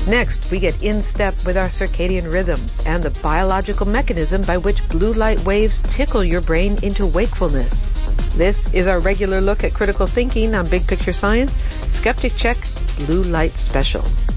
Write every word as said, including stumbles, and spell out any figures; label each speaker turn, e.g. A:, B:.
A: Next, we get in step with our circadian rhythms and the biological mechanism by which blue light waves tickle your brain into wakefulness. This is our regular look at critical thinking on Big Picture Science, Skeptic Check Blue Light Special.